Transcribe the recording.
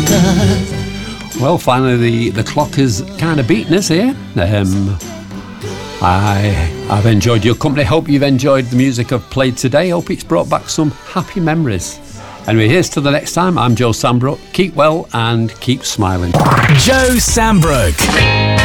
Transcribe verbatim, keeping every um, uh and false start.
Well, finally the, the clock has kind of beaten us here. Um, I, I've enjoyed your company. Hope you've enjoyed the music I've played today. Hope it's brought back some happy memories. Anyway, here's to the next time. I'm Joe Sambrook. Keep well and keep smiling. Joe Sambrook.